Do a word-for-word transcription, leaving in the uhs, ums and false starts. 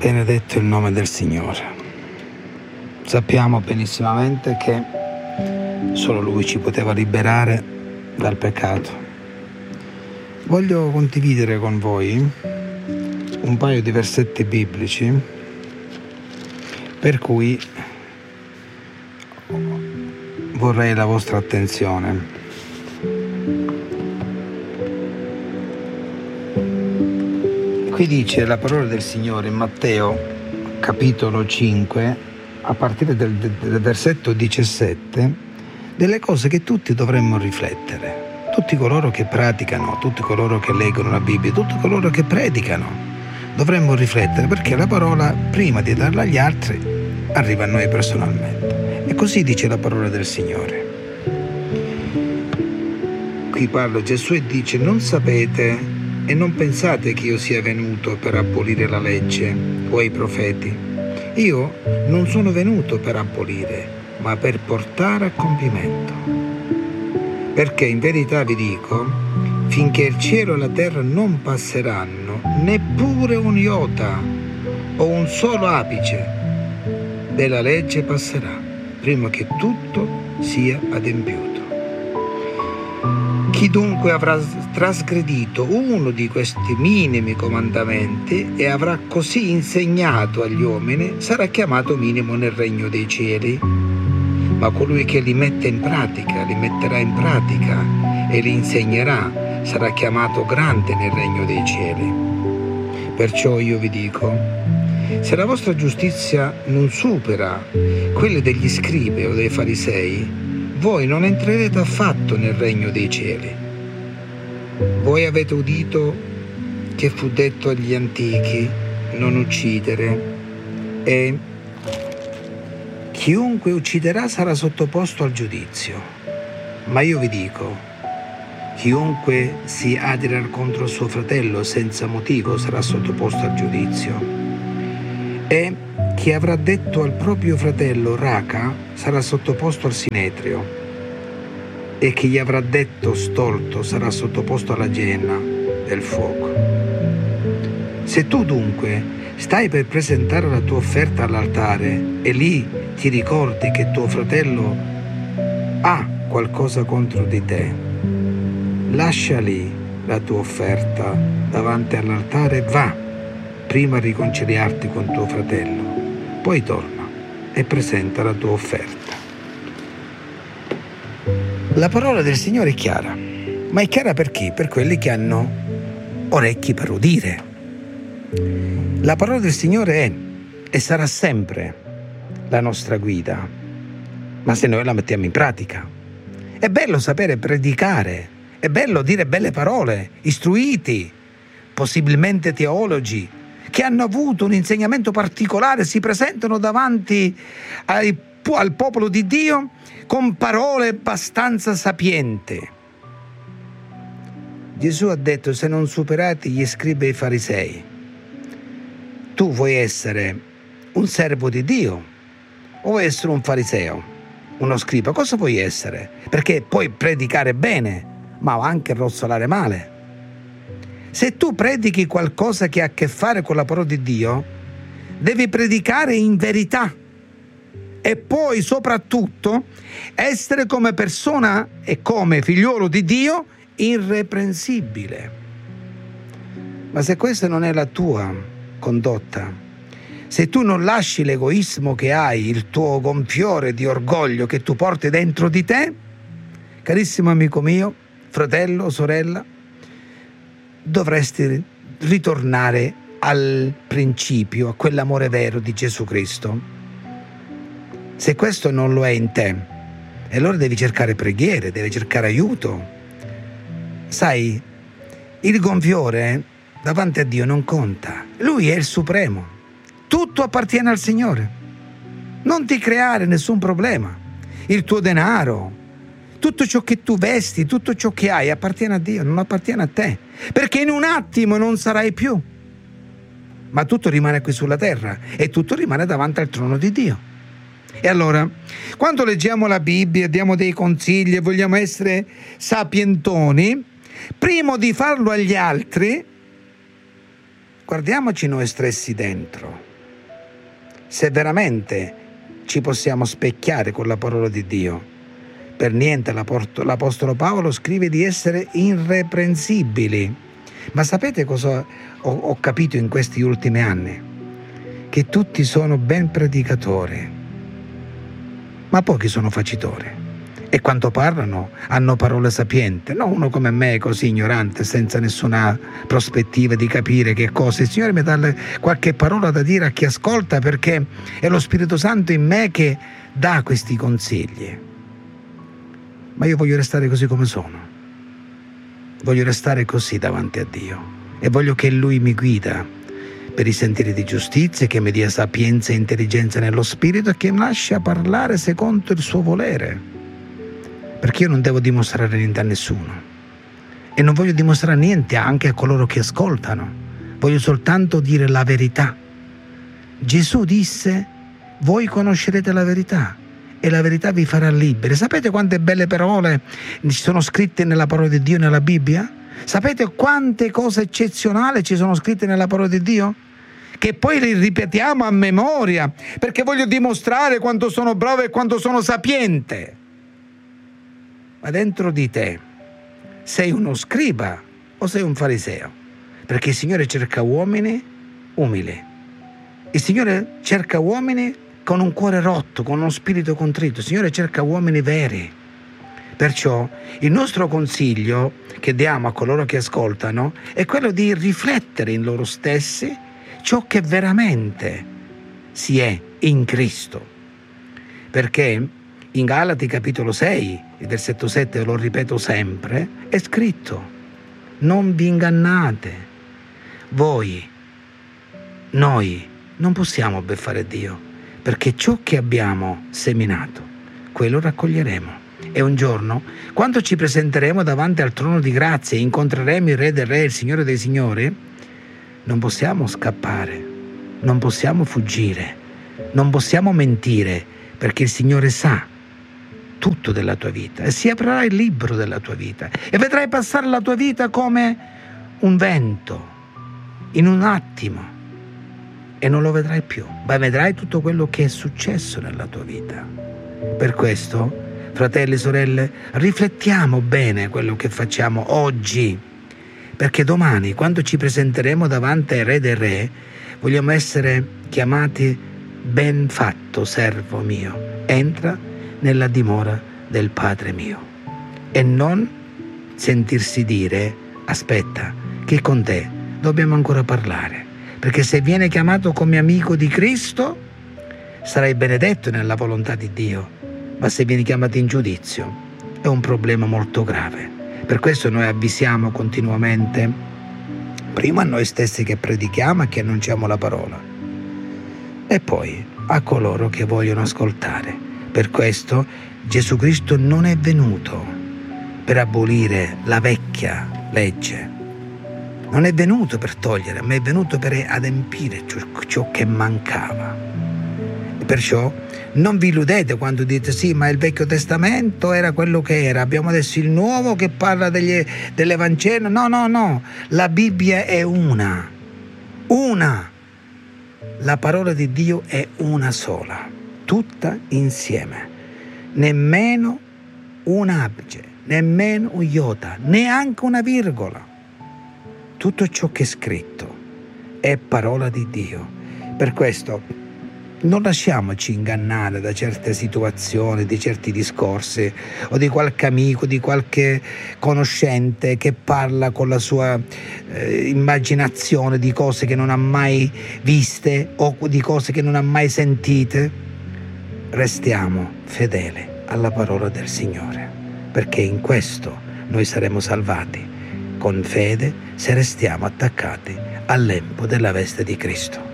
Benedetto il nome del Signore. Sappiamo benissimamente che solo Lui ci poteva liberare dal peccato. Voglio condividere con voi un paio di versetti biblici per cui vorrei la vostra attenzione. Qui dice la parola del Signore in Matteo capitolo cinque, a partire del, del versetto diciassette, delle cose che tutti dovremmo riflettere. Tutti coloro che praticano, tutti coloro che leggono la Bibbia, tutti coloro che predicano, dovremmo riflettere, perché la parola, prima di darla agli altri, arriva a noi personalmente. E così dice la parola del Signore. Qui parla Gesù e dice: non sapete e non pensate che io sia venuto per abolire la legge o i profeti. Io non sono venuto per abolire, ma per portare a compimento. Perché in verità vi dico, finché il cielo e la terra non passeranno, neppure un iota o un solo apice della legge passerà, prima che tutto sia adempiuto. Chi dunque avrà trasgredito uno di questi minimi comandamenti e avrà così insegnato agli uomini, sarà chiamato minimo nel regno dei cieli. Ma colui che li mette in pratica, li metterà in pratica e li insegnerà, sarà chiamato grande nel regno dei cieli. Perciò io vi dico, se la vostra giustizia non supera quelle degli scribi o dei farisei, voi non entrerete affatto nel regno dei cieli. Voi avete udito che fu detto agli antichi: non uccidere, e chiunque ucciderà sarà sottoposto al giudizio. Ma io vi dico, chiunque si adira contro suo fratello senza motivo sarà sottoposto al giudizio. E chi avrà detto al proprio fratello raca sarà sottoposto al sinedrio, e chi gli avrà detto stolto sarà sottoposto alla genna del fuoco. Se tu dunque stai per presentare la tua offerta all'altare e lì ti ricordi che tuo fratello ha qualcosa contro di te, lascia lì la tua offerta davanti all'altare e va prima a riconciliarti con tuo fratello, poi torna e presenta la tua offerta. La parola del Signore è chiara, ma è chiara per chi? Per quelli che hanno orecchi per udire. La parola del Signore è e sarà sempre la nostra guida, ma se noi la mettiamo in pratica. È bello sapere predicare, è bello dire belle parole, istruiti, possibilmente teologi, che hanno avuto un insegnamento particolare, si presentano davanti ai, al popolo di Dio con parole abbastanza sapienti. Gesù ha detto: se non superate gli scribi e i farisei, tu vuoi essere un servo di Dio o vuoi essere un fariseo, uno scriba? Cosa vuoi essere? Perché puoi predicare bene, ma anche rozzolare male. Se tu predichi qualcosa che ha a che fare con la parola di Dio, devi predicare in verità e poi soprattutto essere come persona e come figliolo di Dio irreprensibile. Ma se questa non è la tua condotta, se tu non lasci l'egoismo che hai, il tuo gonfiore di orgoglio che tu porti dentro di te, carissimo amico mio, fratello, sorella, dovresti ritornare al principio, a quell'amore vero di Gesù Cristo. Se questo non lo è in te, allora devi cercare preghiere, devi cercare aiuto. Sai, il gonfiore davanti a Dio non conta. Lui è il supremo. Tutto appartiene al Signore. Non ti creare nessun problema. Il tuo denaro, tutto ciò che tu vesti, tutto ciò che hai appartiene a Dio, non appartiene a te. Perché in un attimo non sarai più. Ma tutto rimane qui sulla terra e tutto rimane davanti al trono di Dio. E allora, quando leggiamo la Bibbia, diamo dei consigli e vogliamo essere sapientoni, prima di farlo agli altri, guardiamoci noi stessi dentro. se veramente ci possiamo specchiare con la parola di Dio. Per niente l'Apostolo Paolo scrive di essere irreprensibili. Ma sapete cosa ho, ho capito in questi ultimi anni? Che tutti sono ben predicatori, ma pochi sono facitori. E quando parlano hanno parole sapienti, non uno come me così ignorante, senza nessuna prospettiva di capire che cosa. Il Signore mi dà qualche parola da dire a chi ascolta, perché è lo Spirito Santo in me che dà questi consigli. Ma io voglio restare così come sono, voglio restare così davanti a Dio e voglio che Lui mi guida per i sentieri di giustizia, che mi dia sapienza e intelligenza nello Spirito e che mi lascia parlare secondo il suo volere. Perché io non devo dimostrare niente a nessuno e non voglio dimostrare niente anche a coloro che ascoltano. Voglio soltanto dire la verità. Gesù disse: voi conoscerete la verità e la verità vi farà liberi. Sapete quante belle parole ci sono scritte nella parola di Dio nella Bibbia? Sapete quante cose eccezionali ci sono scritte nella parola di Dio? Che poi li ripetiamo a memoria, perché voglio dimostrare quanto sono bravo e quanto sono sapiente. Ma dentro di te sei uno scriba o sei un fariseo? Perché il Signore cerca uomini umili. Il Signore cerca uomini con un cuore rotto, con uno spirito contrito. Il Signore cerca uomini veri. Perciò il nostro consiglio che diamo a coloro che ascoltano è quello di riflettere in loro stessi ciò che veramente si è in Cristo. Perché in Galati capitolo sei, il versetto sette, lo ripeto sempre, è scritto: non vi ingannate, voi, noi non possiamo beffare Dio, perché ciò che abbiamo seminato, quello raccoglieremo. E un giorno, quando ci presenteremo davanti al trono di grazia e incontreremo il Re dei Re, il Signore dei Signori, non possiamo scappare, non possiamo fuggire, non possiamo mentire, perché il Signore sa tutto della tua vita e si aprirà il libro della tua vita e vedrai passare la tua vita come un vento, in un attimo, e non lo vedrai più, ma vedrai tutto quello che è successo nella tua vita. Per questo, fratelli e sorelle, riflettiamo bene quello che facciamo oggi, perché domani, quando ci presenteremo davanti ai Re dei Re, vogliamo essere chiamati: ben fatto, servo mio, entra nella dimora del Padre mio, e non sentirsi dire: aspetta, che con te dobbiamo ancora parlare, perché se vieni chiamato come amico di Cristo sarai benedetto nella volontà di Dio, ma se vieni chiamato in giudizio è un problema molto grave. Per questo noi avvisiamo continuamente, prima a noi stessi che predichiamo e che annunciamo la parola, e poi a coloro che vogliono ascoltare. Per questo Gesù Cristo non è venuto per abolire la vecchia legge, non è venuto per togliere, ma è venuto per adempiere ciò, ciò che mancava. E perciò non vi illudete quando dite: sì, ma il Vecchio Testamento era quello che era, abbiamo adesso il Nuovo che parla degli, dell'Evangelo. No, no, no, la Bibbia è una, una. La parola di Dio è una sola, tutta insieme, nemmeno un apice, nemmeno un iota, neanche una virgola. Tutto ciò che è scritto è parola di Dio. Per questo non lasciamoci ingannare da certe situazioni, di certi discorsi o di qualche amico, di qualche conoscente che parla con la sua eh, immaginazione di cose che non ha mai viste o di cose che non ha mai sentite. Restiamo fedeli alla parola del Signore, perché in questo noi saremo salvati, con fede, se restiamo attaccati al lembo della veste di Cristo.